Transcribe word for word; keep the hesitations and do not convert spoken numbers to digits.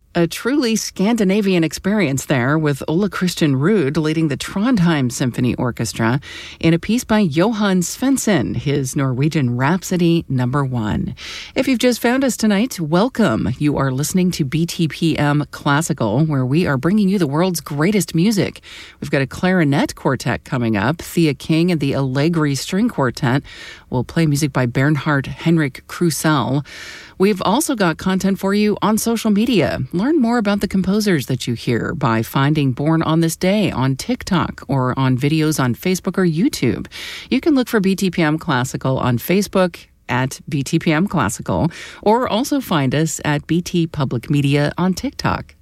A truly Scandinavian experience there, with Ole Christian Ruud leading the Trondheim Symphony Orchestra in a piece by Johan Svensson, his Norwegian Rhapsody number one. If you've just found us tonight, welcome. You are listening to B T P M Classical, where we are bringing you the world's greatest music. We've got a clarinet quartet coming up. Thea King and the Allegri String Quartet will play music by Bernhard Henrik Krusell. We've also got content for you on social media. Learn more about the composers that you hear by finding Born on This Day on TikTok or on videos on Facebook or YouTube. You can look for B T P M Classical on Facebook at B T P M Classical, or also find us at B T Public Media on TikTok.